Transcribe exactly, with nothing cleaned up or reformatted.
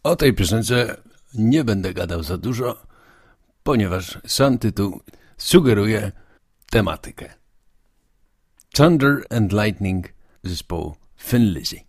O tej piosence nie będę gadał za dużo, ponieważ sam tytuł sugeruje tematykę. Thunder and Lightning zespołu Thin Lizzy.